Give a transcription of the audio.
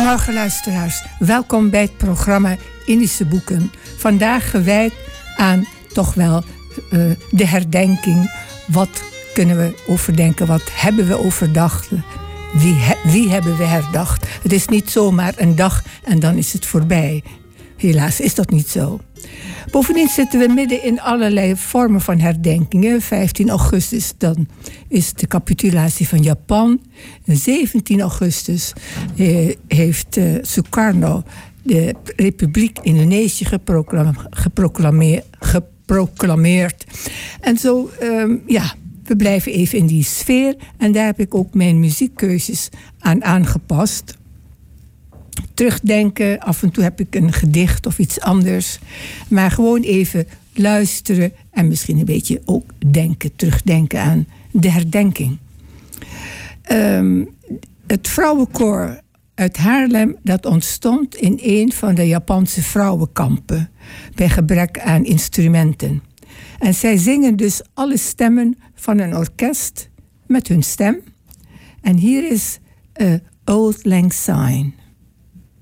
Goedemorgen luisteraars. Welkom bij het programma Indische Boeken. Vandaag gewijd aan toch wel de herdenking. Wat kunnen we overdenken? Wat hebben we overdacht? Wie hebben we herdacht? Het is niet zomaar een dag en dan is het voorbij. Helaas is dat niet zo. Bovendien zitten we midden in allerlei vormen van herdenkingen. 15 augustus, dan is de capitulatie van Japan. 17 augustus heeft Sukarno de Republiek Indonesië geproclameerd. En zo, we blijven even in die sfeer. En daar heb ik ook mijn muziekkeuzes aan aangepast. Terugdenken, af en toe heb ik een gedicht of iets anders. Maar gewoon even luisteren en misschien een beetje ook terugdenken aan de herdenking. Het vrouwenkoor uit Haarlem, dat ontstond in een van de Japanse vrouwenkampen bij gebrek aan instrumenten. En zij zingen dus alle stemmen van een orkest met hun stem. En hier is Auld Lang Syne.